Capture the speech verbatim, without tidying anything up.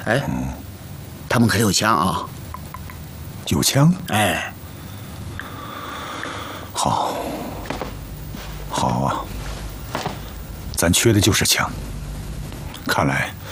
哎，他们可有枪啊？ 有枪？ 哎， 好，好啊，咱缺的就是枪。看来